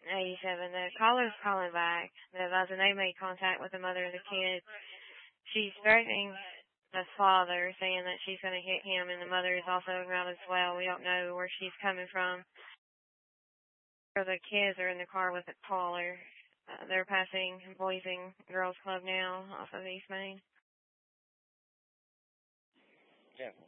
87. The caller's calling back. Advising they made contact with the mother of the kid. She's threatening the father, saying that she's going to hit him, and the mother is also around as well. We don't know where she's coming from. The kids are in the car with the caller. They're passing Boys and Girls Club now off of East Main. Yeah.